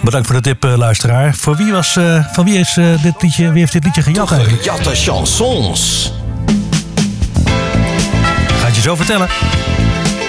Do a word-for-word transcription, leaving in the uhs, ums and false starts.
Bedankt voor de tip, uh, luisteraar. Voor wie, was, uh, van wie, is, uh, dit liedje, wie heeft dit liedje gejat eigenlijk? Gejatte chansons. Ga het je zo vertellen.